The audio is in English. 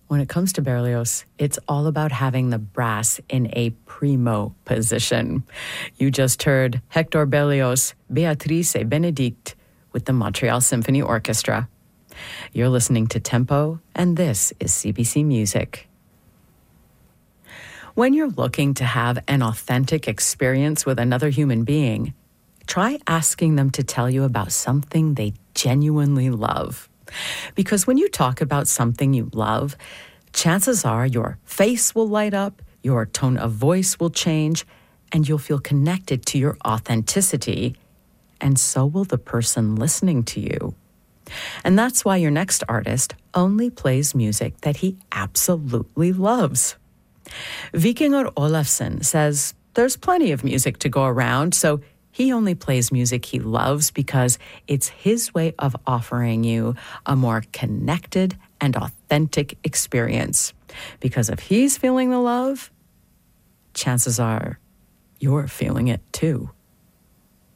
When it comes to Berlioz, it's all about having the brass in a primo position. You just heard Hector Berlioz, Beatrice et Benedict with the Montreal Symphony Orchestra. You're listening to Tempo, and this is CBC Music. When you're looking to have an authentic experience with another human being, try asking them to tell you about something they genuinely love. Because when you talk about something you love, chances are your face will light up, your tone of voice will change, and you'll feel connected to your authenticity, and so will the person listening to you. And that's why your next artist only plays music that he absolutely loves. Vikingur Olafsson says there's plenty of music to go around, so he only plays music he loves because it's his way of offering you a more connected and authentic experience. Because if he's feeling the love, chances are you're feeling it too.